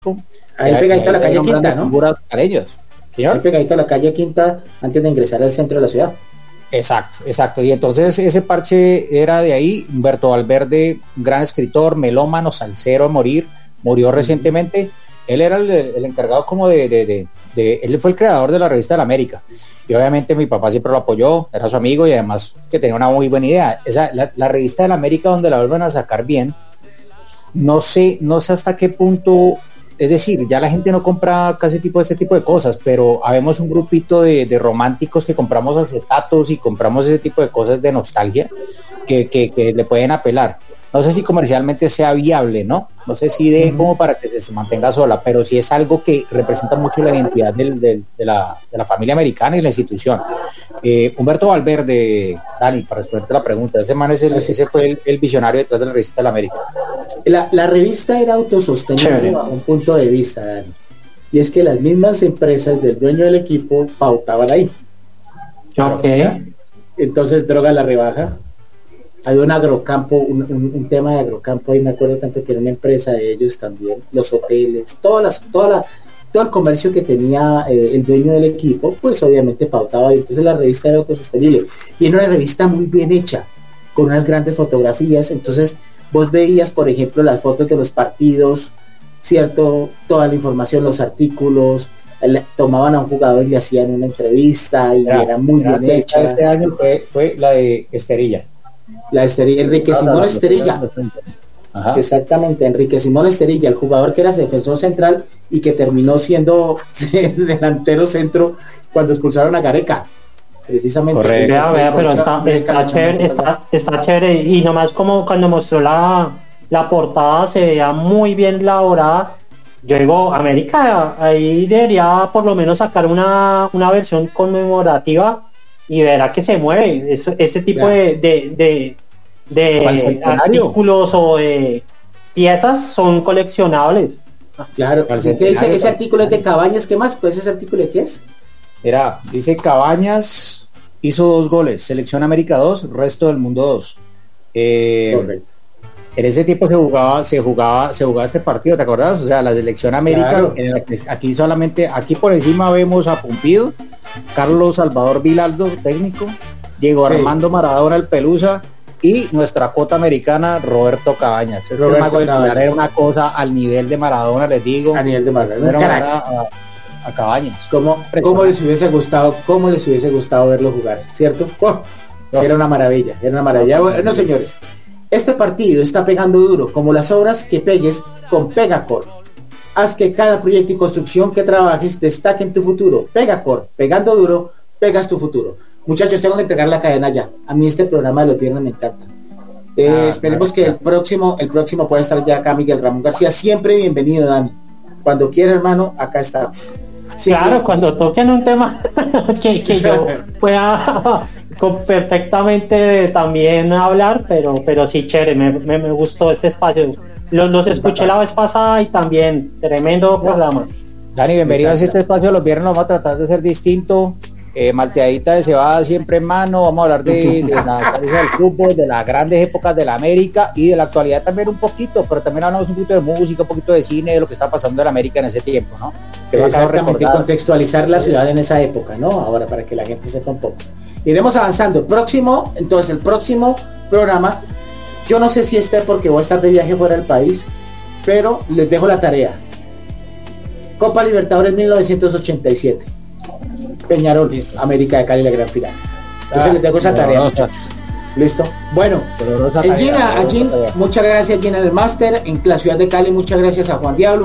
Ahí pegadito a la calle Quinta, ¿no? Señor. Ahí pegadito a la calle Quinta antes de ingresar al centro de la ciudad. Exacto. Y entonces ese parche era de ahí. Humberto Valverde, gran escritor, melómano, salsero a morir, murió recientemente. Él era el encargado como de él fue el creador de la revista de la América. Y obviamente mi papá siempre lo apoyó, era su amigo y además que tenía una muy buena idea. La revista de la América, donde la vuelven a sacar bien, no sé hasta qué punto. Es decir, ya la gente no compra casi este tipo de cosas, pero habemos un grupito de románticos que compramos acetatos y compramos ese tipo de cosas de nostalgia que le pueden apelar. No sé si comercialmente sea viable, ¿no? No sé si de como para que se mantenga sola, pero sí es algo que representa mucho la identidad de la familia americana y la institución. Humberto Valverde, Dani, para responderte la pregunta, ese fue el visionario detrás de la revista de la América. La revista era autosostenible a un punto de vista, Dani. Y es que las mismas empresas del dueño del equipo pautaban ahí. Okay. Entonces Droga la rebaja. Hay un agrocampo, un tema de agrocampo, ahí me acuerdo tanto que era una empresa de ellos también, los hoteles, todo el comercio que tenía el dueño del equipo, pues obviamente pautaba ahí. Entonces la revista era autosostenible. Y era una revista muy bien hecha, con unas grandes fotografías. Entonces vos veías, por ejemplo, las fotos de los partidos, ¿cierto? Toda la información, los artículos, tomaban a un jugador y le hacían una entrevista y era muy bien hecha. Este año fue la de Esterilla. La Esterilla, Enrique Simón Esterilla. Ajá. Exactamente, Enrique Simón Esterilla, el jugador que era defensor central y que terminó siendo delantero centro cuando expulsaron a Gareca. Precisamente. Correcto. Vea, pero está chévere y nomás como cuando mostró la portada se veía muy bien elaborada. Yo digo, América ahí debería por lo menos sacar una versión conmemorativa y verá que se mueve ese tipo de artículos o de piezas son coleccionables. Claro, ese artículo es de Cabañas. ¿Qué más? Pues ese artículo de qué es. Era, dice Cabañas hizo 2 goles, Selección América 2, Resto del Mundo 2. Correcto. En ese tiempo se jugaba este partido, ¿te acordás? O sea, la Selección América, claro. Aquí por encima vemos a Pumpido, Carlos Salvador Vilaldo, técnico, Diego Armando Maradona, el Pelusa, y nuestra cota americana, Roberto Cabañas. Era una cosa al nivel de Maradona, les digo. A nivel de Maradona. A Cabañas. ¿Cómo les hubiese gustado verlo jugar, ¿cierto? Era una maravilla. Bueno, señores, este partido está pegando duro, como las obras que pegues con Pegacor. Haz que cada proyecto y construcción que trabajes destaque en tu futuro. Pegacor, pegando duro, pegas tu futuro. Muchachos, tengo que entregar la cadena ya. A mí este programa de los viernes me encanta. Esperemos que el próximo pueda estar ya acá Miguel Ramón García. Siempre bienvenido, Dani. Cuando quiera, hermano, acá estamos. Sí, claro, cuando toquen un tema que yo pueda perfectamente también hablar, pero sí, chévere, me gustó este espacio. Los escuché la vez pasada y también tremendo programa. Dani, bienvenidos a este espacio. Los viernes vamos a tratar de ser distinto. Malteadita de cebada siempre en mano. Vamos a hablar de la historia del fútbol, de las grandes épocas de la América y de la actualidad también un poquito, pero también hablamos un poquito de música, un poquito de cine, de lo que está pasando en América en ese tiempo, ¿no? Exactamente, contextualizar la ciudad en esa época, ¿no? Ahora para que la gente sepa un poco. Iremos avanzando. El próximo programa, yo no sé si esté porque voy a estar de viaje fuera del país, pero les dejo la tarea. Copa Libertadores 1987. Peñarol, América de Cali, la gran final. Entonces les dejo esa tarea, muchachos. ¿Listo? Bueno, Gina, muchas gracias, Gina del Máster en la ciudad de Cali, muchas gracias a Juan Diablo.